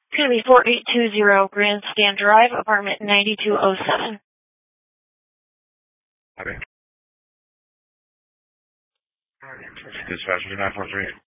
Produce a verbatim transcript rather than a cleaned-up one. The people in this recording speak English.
It's going to be four eight two zero Grandstand Drive, apartment ninety-two oh seven. Okay. Dispatcher nine four three.